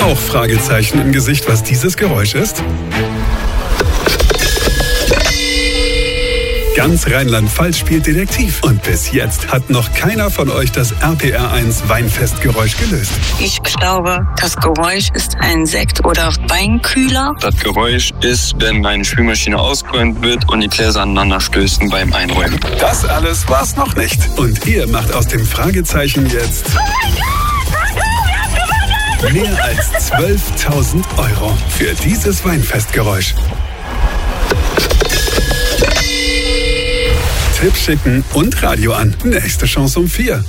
Auch Fragezeichen im Gesicht, was dieses Geräusch ist? Ganz Rheinland-Pfalz spielt Detektiv. Und bis jetzt hat noch keiner von euch das RPR1 Weinfestgeräusch gelöst. Ich glaube, das Geräusch ist ein Sekt- oder Weinkühler. Das Geräusch ist, wenn meine Spülmaschine ausgeräumt wird und die Gläser aneinander stößen beim Einräumen. Das alles war's noch nicht. Und ihr macht aus dem Fragezeichen jetzt mehr als 12.000 € für dieses Weinfestgeräusch. Tipp schicken und Radio an. Nächste Chance um 4.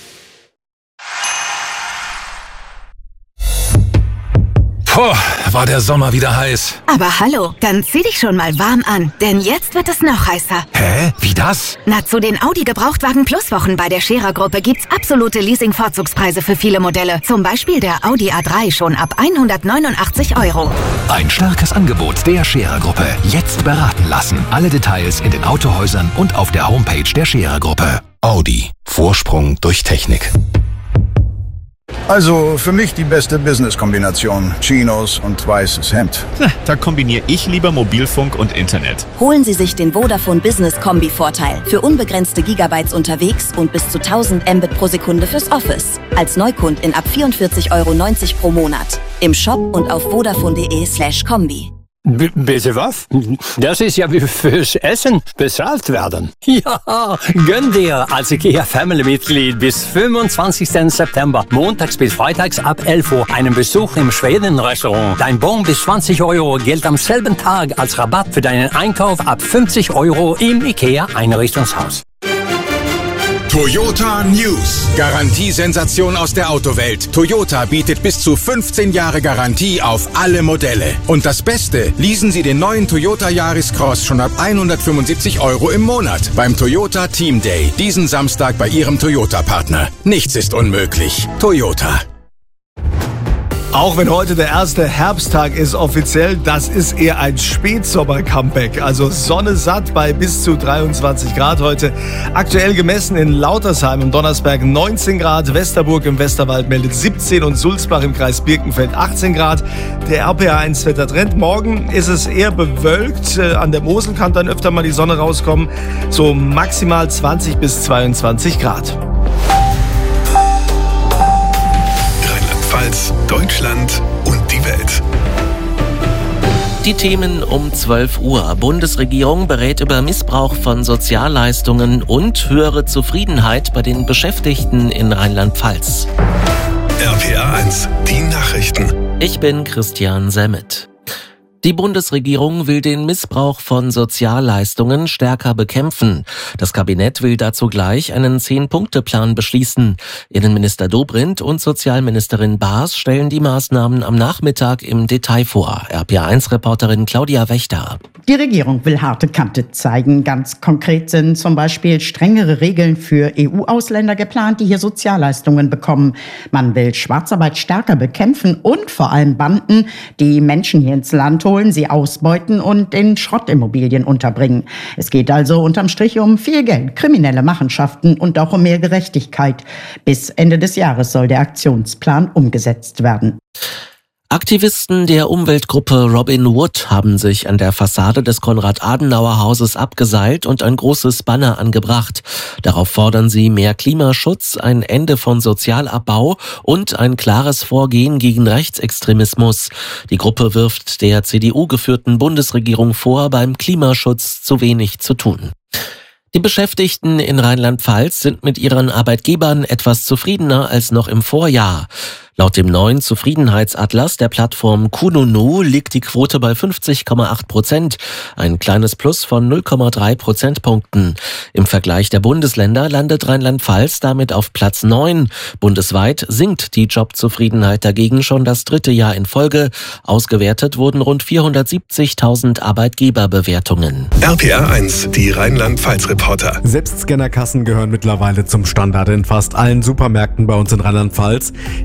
Puh, war der Sommer wieder heiß. Aber hallo, dann zieh dich schon mal warm an, denn jetzt wird es noch heißer. Hä? Wie das? Na, zu den Audi Gebrauchtwagen Plus Wochen bei der Scherer Gruppe gibt's absolute Leasing-Vorzugspreise für viele Modelle. Zum Beispiel der Audi A3 schon ab 189 €. Ein starkes Angebot der Scherer Gruppe. Jetzt beraten lassen. Alle Details in den Autohäusern und auf der Homepage der Scherer Gruppe. Audi. Vorsprung durch Technik. Also für mich die beste Business-Kombination. Chinos und weißes Hemd. Da kombiniere ich lieber Mobilfunk und Internet. Holen Sie sich den Vodafone Business Kombi-Vorteil. Für unbegrenzte Gigabytes unterwegs und bis zu 1000 Mbit pro Sekunde fürs Office. Als Neukundin ab 44,90 € pro Monat. Im Shop und auf vodafone.de/kombi. Bitte was? Das ist ja wie fürs Essen bezahlt werden. Ja, gönn dir als IKEA-Family-Mitglied bis 25. September, montags bis freitags ab 11 Uhr, einen Besuch im Schweden-Restaurant. Dein Bon bis 20 € gilt am selben Tag als Rabatt für deinen Einkauf ab 50 € im IKEA-Einrichtungshaus. Toyota News. Garantiesensation aus der Autowelt. Toyota bietet bis zu 15 Jahre Garantie auf alle Modelle. Und das Beste, leasen Sie den neuen Toyota Yaris Cross schon ab 175 € im Monat beim Toyota Team Day. Diesen Samstag bei Ihrem Toyota-Partner. Nichts ist unmöglich. Toyota. Auch wenn heute der erste Herbsttag ist offiziell, das ist eher ein Spätsommer-Comeback. Also Sonne satt bei bis zu 23 Grad heute. Aktuell gemessen in Lautersheim im Donnersberg 19 Grad, Westerburg im Westerwald meldet 17 und Sulzbach im Kreis Birkenfeld 18 Grad. Der RPR1-Wettertrend. Morgen ist es eher bewölkt. An der Mosel kann dann öfter mal die Sonne rauskommen. So maximal 20 bis 22 Grad. Deutschland und die Welt. Die Themen um 12 Uhr. Bundesregierung berät über Missbrauch von Sozialleistungen und höhere Zufriedenheit bei den Beschäftigten in Rheinland-Pfalz. RPR1, die Nachrichten. Ich bin Christian Semmet. Die Bundesregierung will den Missbrauch von Sozialleistungen stärker bekämpfen. Das Kabinett will dazu gleich einen 10-Punkte-Plan beschließen. Innenminister Dobrindt und Sozialministerin Baas stellen die Maßnahmen am Nachmittag im Detail vor. RPR1-Reporterin Claudia Wächter. Die Regierung will harte Kante zeigen. Ganz konkret sind zum Beispiel strengere Regeln für EU-Ausländer geplant, die hier Sozialleistungen bekommen. Man will Schwarzarbeit stärker bekämpfen und vor allem Banden, die Menschen hier ins Land holen, sie ausbeuten und in Schrottimmobilien unterbringen. Es geht also unterm Strich um viel Geld, kriminelle Machenschaften und auch um mehr Gerechtigkeit. Bis Ende des Jahres soll der Aktionsplan umgesetzt werden. Aktivisten der Umweltgruppe Robin Wood haben sich an der Fassade des Konrad-Adenauer-Hauses abgeseilt und ein großes Banner angebracht. Darauf fordern sie mehr Klimaschutz, ein Ende von Sozialabbau und ein klares Vorgehen gegen Rechtsextremismus. Die Gruppe wirft der CDU-geführten Bundesregierung vor, beim Klimaschutz zu wenig zu tun. Die Beschäftigten in Rheinland-Pfalz sind mit ihren Arbeitgebern etwas zufriedener als noch im Vorjahr. Laut dem neuen Zufriedenheitsatlas der Plattform Kununu liegt die Quote bei 50,8%, ein kleines Plus von 0,3 Prozentpunkten. Im Vergleich der Bundesländer landet Rheinland-Pfalz damit auf Platz 9. Bundesweit sinkt die Jobzufriedenheit dagegen schon das 3. Jahr in Folge. Ausgewertet wurden rund 470.000 Arbeitgeberbewertungen. RPR1, die Rheinland-Pfalz-Reporter. Selbstscannerkassen gehören mittlerweile zum Standard in fast allen Supermärkten bei uns in Rheinland-Pfalz. In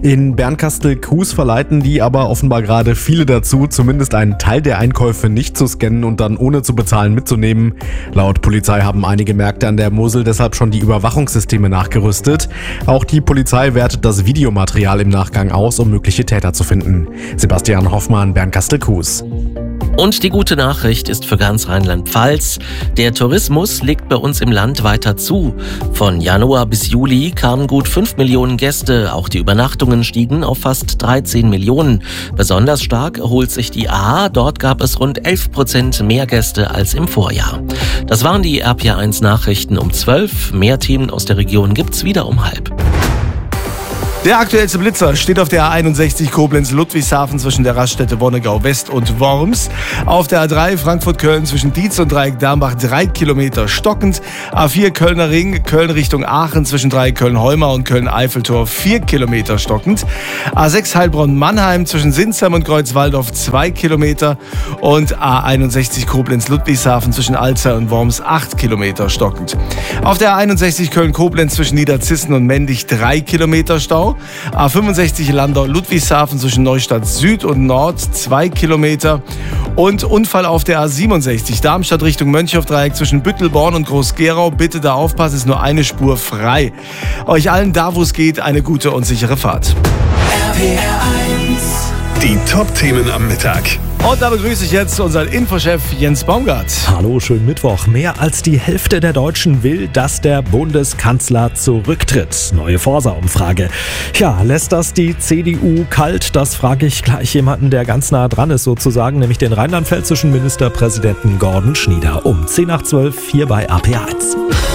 Bernkastel-Kues verleiten die aber offenbar gerade viele dazu, zumindest einen Teil der Einkäufe nicht zu scannen und dann ohne zu bezahlen mitzunehmen. Laut Polizei haben einige Märkte an der Mosel deshalb schon die Überwachungssysteme nachgerüstet. Auch die Polizei wertet das Videomaterial im Nachgang aus, um mögliche Täter zu finden. Sebastian Hoffmann, Bernkastel-Kues. Und die gute Nachricht ist für ganz Rheinland-Pfalz: Der Tourismus legt bei uns im Land weiter zu. Von Januar bis Juli kamen gut 5 Millionen Gäste. Auch die Übernachtungen stiegen auf fast 13 Millionen. Besonders stark erholt sich die Ahr. Dort gab es rund 11% mehr Gäste als im Vorjahr. Das waren die RPR1 Nachrichten um 12. Mehr Themen aus der Region gibt's wieder um 12:30. Der aktuellste Blitzer steht auf der A61 Koblenz-Ludwigshafen zwischen der Raststätte Wonnegau West und Worms. Auf der A3 Frankfurt-Köln zwischen Dietz und Dreieck-Dambach 3 Kilometer stockend. A4 Kölner Ring, Köln Richtung Aachen zwischen Dreieck Köln-Heumar und Köln-Eiffeltor 4 Kilometer stockend. A6 Heilbronn-Mannheim zwischen Sinsheim und Kreuzwaldorf 2 Kilometer. Und A61 Koblenz-Ludwigshafen zwischen Alzey und Worms 8 Kilometer stockend. Auf der A61 Köln-Koblenz zwischen Niederzissen und Mendig 3 Kilometer Stau. A65 Landau-Ludwigshafen zwischen Neustadt Süd und Nord 2 Kilometer. Und Unfall auf der A67 Darmstadt Richtung Mönchhoff-Dreieck zwischen Büttelborn und Groß-Gerau. Bitte da aufpassen, ist nur eine Spur frei. Euch allen da, wo es geht, eine gute und sichere Fahrt. Die Top-Themen am Mittag. Und da begrüße ich jetzt unseren Infochef Jens Baumgart. Hallo, schönen Mittwoch. Mehr als die Hälfte der Deutschen will, dass der Bundeskanzler zurücktritt. Neue Forsa-Umfrage. Ja, lässt das die CDU kalt? Das frage ich gleich jemanden, der ganz nah dran ist sozusagen, nämlich den rheinland-pfälzischen Ministerpräsidenten Gordon Schnieder. Um 10:10 hier bei RPR1.